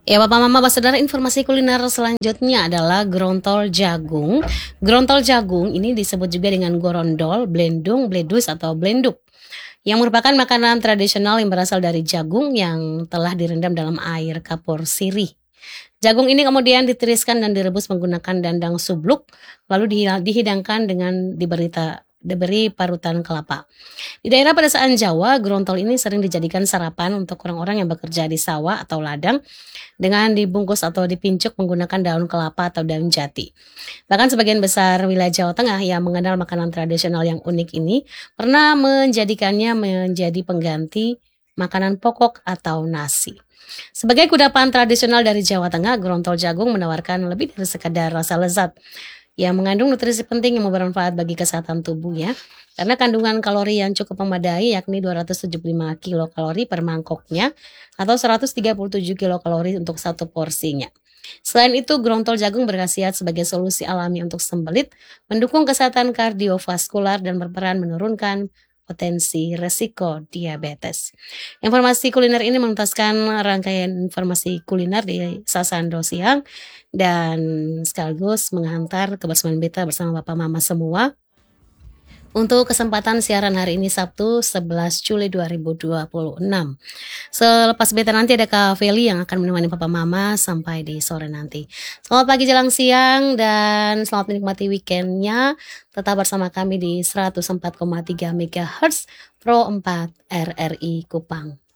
Ya, Bapak Mama, Saudara, informasi kuliner selanjutnya adalah grontol jagung. Grontol jagung ini disebut juga dengan gorondol, blendung, bledus atau blenduk, yang merupakan makanan tradisional yang berasal dari jagung yang telah direndam dalam air kapur sirih. Jagung ini kemudian ditiriskan dan direbus menggunakan dandang subluk, lalu dihidangkan dengan diberi parutan kelapa. Di daerah pedesaan Jawa, grontol ini sering dijadikan sarapan untuk orang-orang yang bekerja di sawah atau ladang dengan dibungkus atau dipincuk menggunakan daun kelapa atau daun jati. Bahkan sebagian besar wilayah Jawa Tengah yang mengenal makanan tradisional yang unik ini pernah menjadikannya menjadi pengganti makanan pokok atau nasi. Sebagai kudapan tradisional dari Jawa Tengah, grontol jagung menawarkan lebih dari sekadar rasa lezat, yang mengandung nutrisi penting yang bermanfaat bagi kesehatan tubuh ya. Karena kandungan kalori yang cukup memadai, yakni 275 kilokalori per mangkoknya atau 137 kilokalori untuk satu porsinya. Selain itu, grontol jagung berkhasiat sebagai solusi alami untuk sembelit, mendukung kesehatan kardiovaskular dan berperan menurunkan potensi resiko diabetes. Informasi kuliner ini menuntaskan rangkaian informasi kuliner di Sasando Siang dan sekaligus menghantar kebersamaan beta bersama Bapak Mama semua untuk kesempatan siaran hari ini Sabtu 11 Juli 2026. Selepas beta nanti ada Kak Feli yang akan menemani Papa Mama sampai di sore nanti. Selamat pagi jelang siang dan selamat menikmati weekendnya. Tetap bersama kami di 104,3 MHz Pro 4 RRI Kupang.